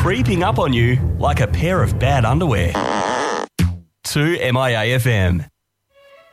creeping up on you like a pair of bad underwear. 2MIA FM.